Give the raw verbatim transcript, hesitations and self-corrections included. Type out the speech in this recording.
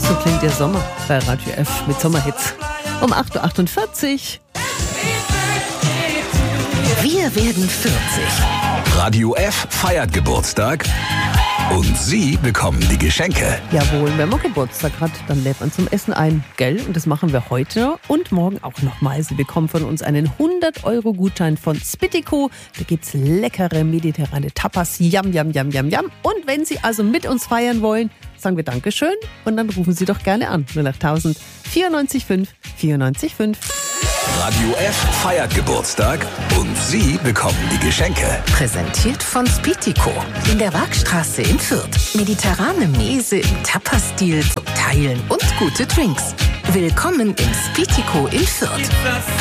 So klingt der Sommer bei Radio F mit Sommerhits. Um acht Uhr achtundvierzig. Wir werden vierzig. Radio F feiert Geburtstag und Sie bekommen die Geschenke. Jawohl, wenn man Geburtstag hat, dann lädt man zum Essen ein, gell? Und das machen wir heute und morgen auch nochmal. Sie bekommen von uns einen hundert Euro Gutschein von Spittico. Da gibt's leckere mediterrane Tapas. Yam, yam, yam, yam, yam. Und wenn Sie also mit uns feiern wollen, sagen wir Dankeschön und dann rufen Sie doch gerne an. null acht tausend vierundneunzig fünf vierundneunzig fünf. Radio F feiert Geburtstag und Sie bekommen die Geschenke. Präsentiert von Spittico in der Waagstraße in Fürth. Mediterrane Mese im Tapas-Stil zum Teilen und gute Drinks. Willkommen im Spittico in Fürth.